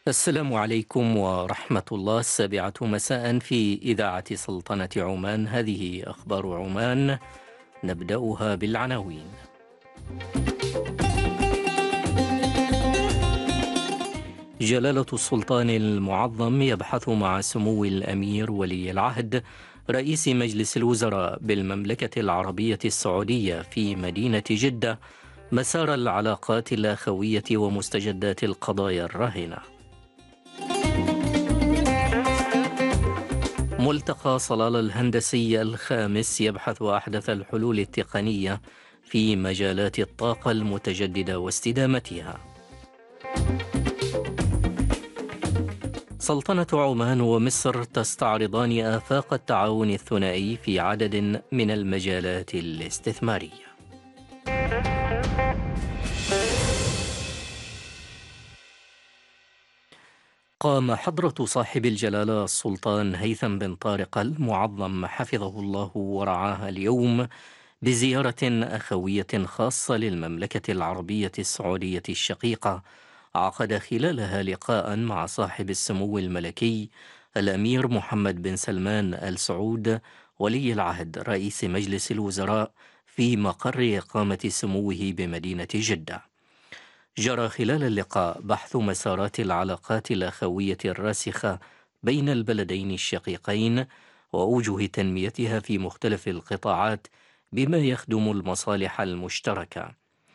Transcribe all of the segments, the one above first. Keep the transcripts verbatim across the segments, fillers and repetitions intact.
السلام عليكم ورحمة الله. السابعة مساء في إذاعة سلطنة عمان. هذه أخبار عمان، نبدأها بالعناوين. جلالة السلطان المعظم يبحث مع سمو الأمير ولي العهد رئيس مجلس الوزراء بالمملكة العربية السعودية في مدينة جدة مسار العلاقات الأخوية ومستجدات القضايا الراهنة. ملتقى صلالة الهندسي الخامس يبحث أحدث الحلول التقنية في مجالات الطاقة المتجددة واستدامتها. سلطنة عمان ومصر تستعرضان آفاق التعاون الثنائي في عدد من المجالات الاستثمارية. قام حضرة صاحب الجلالة السلطان هيثم بن طارق المعظم حفظه الله ورعاه اليوم بزيارة أخوية خاصة للمملكة العربية السعودية الشقيقة، عقد خلالها لقاء مع صاحب السمو الملكي الأمير محمد بن سلمان آل سعود ولي العهد رئيس مجلس الوزراء في مقر إقامة سموه بمدينة جدة. جرى خلال اللقاء بحث مسارات العلاقات الأخوية الراسخة بين البلدين الشقيقين وأوجه تنميتها في مختلف القطاعات بما يخدم المصالح المشتركة.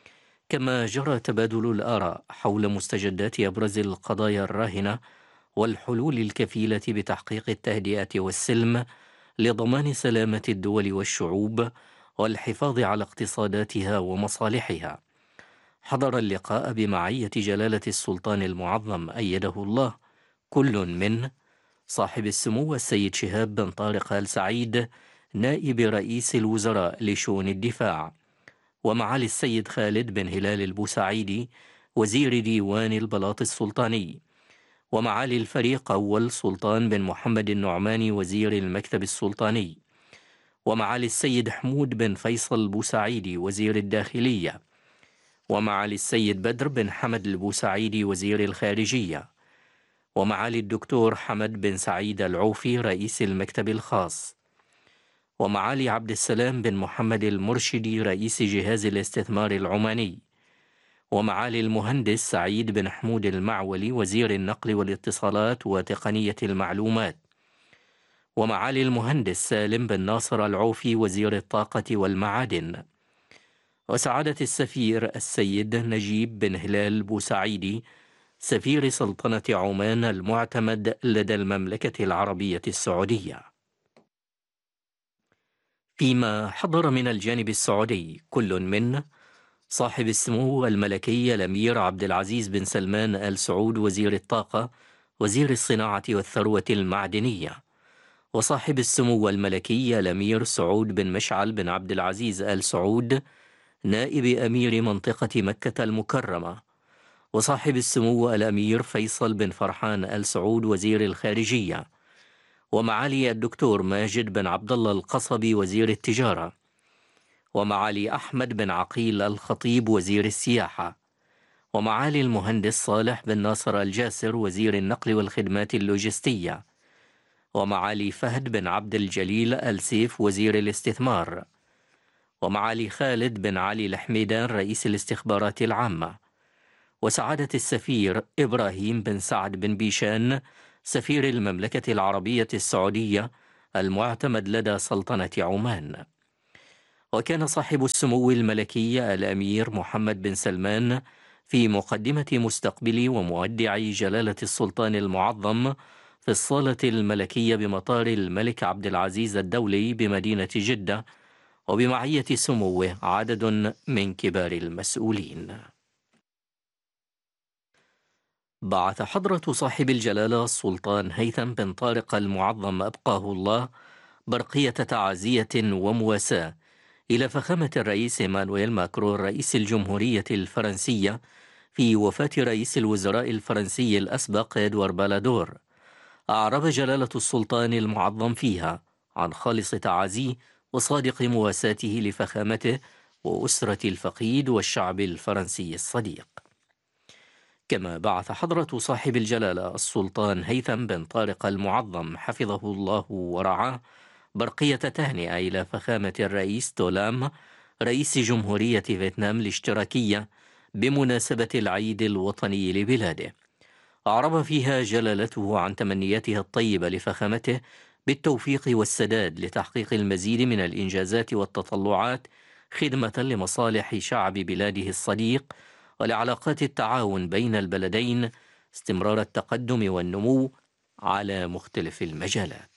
كما جرى تبادل الآراء حول مستجدات أبرز القضايا الراهنة والحلول الكفيلة بتحقيق التهدئة والسلم لضمان سلامة الدول والشعوب والحفاظ على اقتصاداتها ومصالحها. حضر اللقاء بمعية جلالة السلطان المعظم أيده الله كل من صاحب السمو السيد شهاب بن طارق آل سعيد نائب رئيس الوزراء لشؤون الدفاع، ومعالي السيد خالد بن هلال البوسعيدي وزير ديوان البلاط السلطاني، ومعالي الفريق أول سلطان بن محمد النعماني وزير المكتب السلطاني، ومعالي السيد حمود بن فيصل البوسعيدي وزير الداخلية، ومعالي السيد بدر بن حمد البوسعيدي وزير الخارجية، ومعالي الدكتور حمد بن سعيد العوفي رئيس المكتب الخاص، ومعالي عبد السلام بن محمد المرشدي رئيس جهاز الاستثمار العماني، ومعالي المهندس سعيد بن حمود المعولي وزير النقل والاتصالات وتقنية المعلومات، ومعالي المهندس سالم بن ناصر العوفي وزير الطاقة والمعادن، وسعادة السفير السيد نجيب بن هلال بوسعيدي سفير سلطنة عمان المعتمد لدى المملكة العربية السعودية. فيما حضر من الجانب السعودي كل من صاحب السمو الملكي الأمير عبد العزيز بن سلمان آل سعود وزير الطاقة وزير الصناعة والثروة المعدنية، وصاحب السمو الملكي الأمير سعود بن مشعل بن عبد العزيز آل سعود نائب أمير منطقة مكة المكرمة، وصاحب السمو الأمير فيصل بن فرحان آل سعود وزير الخارجية، ومعالي الدكتور ماجد بن عبد الله القصبي وزير التجارة، ومعالي أحمد بن عقيل الخطيب وزير السياحة، ومعالي المهندس صالح بن ناصر الجاسر وزير النقل والخدمات اللوجستية، ومعالي فهد بن عبد الجليل آل سيف وزير الاستثمار، ومعالي خالد بن علي الحميدان رئيس الاستخبارات العامة، وسعادة السفير إبراهيم بن سعد بن بيشان سفير المملكة العربية السعودية المعتمد لدى سلطنة عمان. وكان صاحب السمو الملكي الأمير محمد بن سلمان في مقدمة مستقبل ومودع جلالة السلطان المعظم في الصالة الملكية بمطار الملك عبد العزيز الدولي بمدينة جدة، وبمعية سموه عدد من كبار المسؤولين. بعث حضرة صاحب الجلالة السلطان هيثم بن طارق المعظم أبقاه الله برقية تعازية ومواساة إلى فخامة الرئيس إيمانويل ماكرون رئيس الجمهورية الفرنسية في وفاة رئيس الوزراء الفرنسي الأسبق إدوار بالادور. أعرب جلالة السلطان المعظم فيها عن خالص تعازيه وصادق مواساته لفخامته وأسرة الفقيد والشعب الفرنسي الصديق. كما بعث حضرة صاحب الجلالة السلطان هيثم بن طارق المعظم حفظه الله ورعاه برقية تهنئة إلى فخامة الرئيس تولام رئيس جمهورية فيتنام الاشتراكية بمناسبة العيد الوطني لبلاده. أعرب فيها جلالته عن تمنياته الطيبة لفخامته بالتوفيق والسداد لتحقيق المزيد من الإنجازات والتطلعات خدمة لمصالح شعب بلاده الصديق ولعلاقات التعاون بين البلدين، استمرار التقدم والنمو على مختلف المجالات.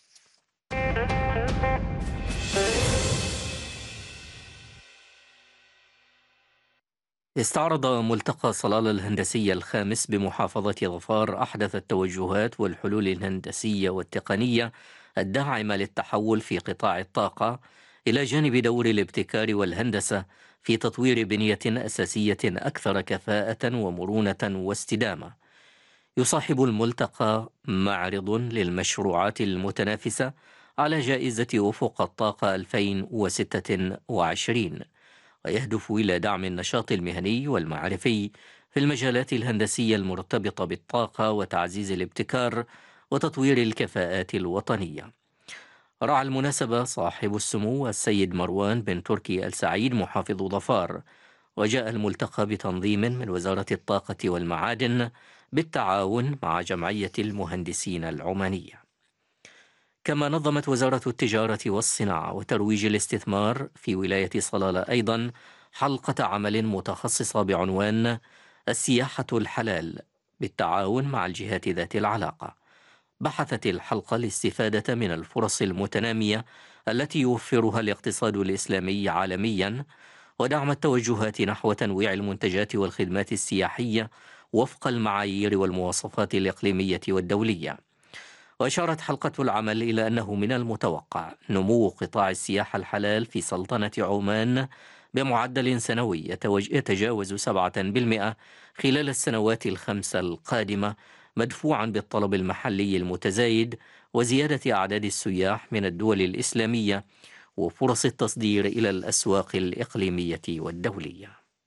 استعرض ملتقى صلالة الهندسية الخامس بمحافظة ظفار أحدث التوجهات والحلول الهندسية والتقنية الداعمة للتحول في قطاع الطاقة، إلى جانب دور الابتكار والهندسة في تطوير بنية أساسية أكثر كفاءة ومرونة واستدامة. يصاحب الملتقى معرض للمشروعات المتنافسة على جائزة أفق الطاقة ألفين وستة وعشرين، ويهدف إلى دعم النشاط المهني والمعرفي في المجالات الهندسية المرتبطة بالطاقة وتعزيز الابتكار وتطوير الكفاءات الوطنية. رعى المناسبة صاحب السمو السيد مروان بن تركي السعيد محافظ ظفار، وجاء الملتقى بتنظيم من وزارة الطاقة والمعادن بالتعاون مع جمعية المهندسين العمانية. كما نظمت وزارة التجارة والصناعة وترويج الاستثمار في ولاية صلالة أيضا حلقة عمل متخصصة بعنوان السياحة الحلال بالتعاون مع الجهات ذات العلاقة. بحثت الحلقة الاستفادة من الفرص المتنامية التي يوفرها الاقتصاد الإسلامي عالميا، ودعم التوجهات نحو تنويع المنتجات والخدمات السياحية وفق المعايير والمواصفات الإقليمية والدولية. وأشارت حلقة العمل إلى أنه من المتوقع نمو قطاع السياحة الحلال في سلطنة عمان بمعدل سنوي يتجاوز سبعة بالمئة خلال السنوات الخمسة القادمة، مدفوعا بالطلب المحلي المتزايد وزيادة أعداد السياح من الدول الإسلامية وفرص التصدير إلى الأسواق الإقليمية والدولية.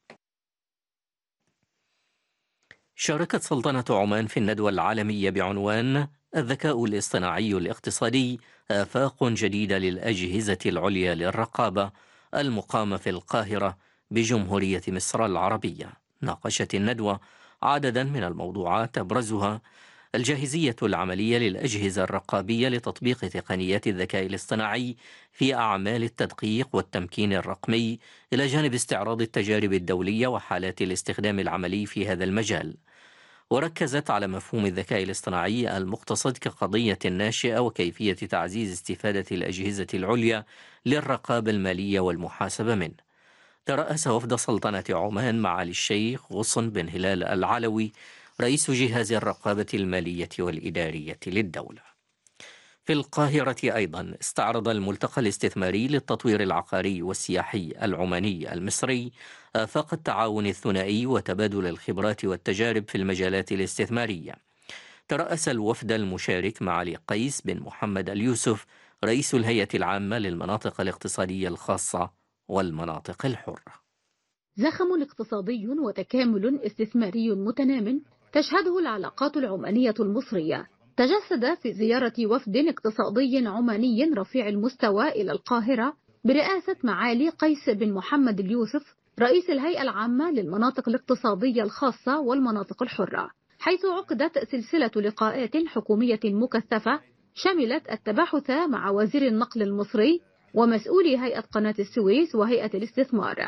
شاركت سلطنة عمان في الندوة العالمية بعنوان الذكاء الاصطناعي الاقتصادي آفاق جديدة للأجهزة العليا للرقابة المقامة في القاهرة بجمهورية مصر العربية. ناقشت الندوة عددا من الموضوعات أبرزها الجاهزية العملية للأجهزة الرقابية لتطبيق تقنيات الذكاء الاصطناعي في أعمال التدقيق والتمكين الرقمي، إلى جانب استعراض التجارب الدولية وحالات الاستخدام العملي في هذا المجال. وركزت على مفهوم الذكاء الاصطناعي المقتصد كقضية ناشئة وكيفية تعزيز استفادة الأجهزة العليا للرقابة المالية والمحاسبة منه. ترأس وفد سلطنة عمان معالي الشيخ غصن بن هلال العلوي رئيس جهاز الرقابة المالية والإدارية للدولة. في القاهرة أيضا استعرض الملتقى الاستثماري للتطوير العقاري والسياحي العماني المصري آفاق التعاون الثنائي وتبادل الخبرات والتجارب في المجالات الاستثمارية. ترأس الوفد المشارك معالي قيس بن محمد اليوسف رئيس الهيئة العامة للمناطق الاقتصادية الخاصة والمناطق الحرة. زخم اقتصادي وتكامل استثماري متنام تشهده العلاقات العمانية المصرية تجسد في زيارة وفد اقتصادي عماني رفيع المستوى إلى القاهرة برئاسة معالي قيس بن محمد اليوسف رئيس الهيئة العامة للمناطق الاقتصادية الخاصة والمناطق الحرة، حيث عقدت سلسلة لقاءات حكومية مكثفة شملت التباحث مع وزير النقل المصري ومسؤولي هيئة قناة السويس وهيئة الاستثمار